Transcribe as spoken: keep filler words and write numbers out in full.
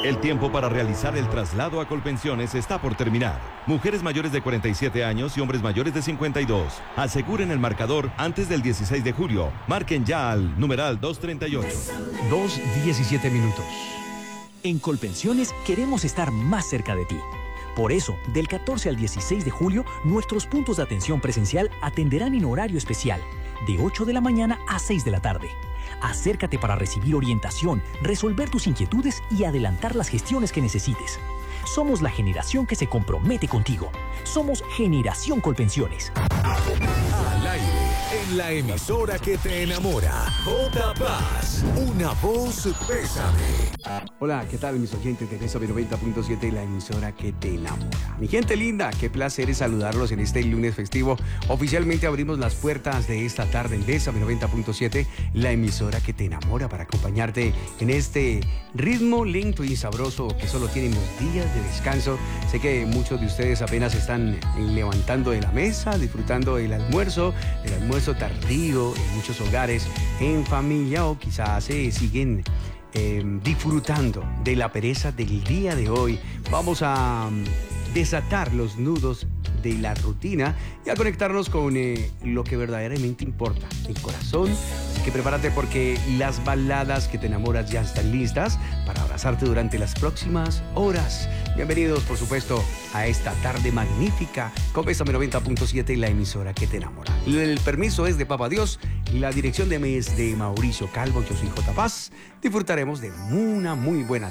El tiempo para realizar el traslado a Colpensiones está por terminar. Mujeres mayores de cuarenta y siete años y hombres mayores de cincuenta y dos. Aseguren el marcador antes del dieciséis de julio. Marquen ya al numeral doscientos treinta y ocho. dos diecisiete minutos. En Colpensiones queremos estar más cerca de ti. Por eso, del catorce al dieciséis de julio, nuestros puntos de atención presencial atenderán en horario especial, de ocho de la mañana a seis de la tarde. Acércate para recibir orientación, resolver tus inquietudes y adelantar las gestiones que necesites. Somos la generación que se compromete contigo. Somos Generación Colpensiones. Al aire, en la emisora que te enamora. J Paz, una voz Bésame. Hola, ¿qué tal mis oyentes de Bésame noventa punto siete, la emisora que te enamora? Mi gente linda, qué placer es saludarlos en este lunes festivo. Oficialmente abrimos las puertas de esta tarde en Bésame noventa punto siete, la emisora que te enamora, para acompañarte en este ritmo lento y sabroso que solo tiene unos días de descanso. Sé que muchos de ustedes apenas están levantando de la mesa, disfrutando del almuerzo, el almuerzo tardío en muchos hogares, en familia, o quizás eh, siguen eh, disfrutando de la pereza del día de hoy. Vamos a um, desatar los nudos de la rutina y a conectarnos con eh, lo que verdaderamente importa, el corazón. Así que prepárate, porque las baladas que te enamoras ya están listas para abrazarte durante las próximas horas. Bienvenidos, por supuesto, a esta tarde magnífica con Bésame noventa punto siete, la emisora que te enamora. El permiso es de Papá Dios, la dirección de mes de Mauricio Calvo. Yo soy J Paz. Disfrutaremos de una muy buena